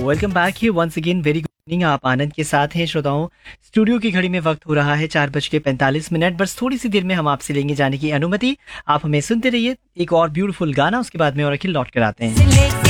Welcome back here once again. Very good evening. आप आनंद के साथ हैं श्रोताओं। स्टूडियो की घड़ी में वक्त हो रहा है 4:45। बस थोड़ी सी देर में हम आपसे लेंगे जाने की अनुमति। आप हमें सुनते रहिए। एक और ब्यूटीफुल गाना, उसके बाद में और अखिल लौट कर आते हैं।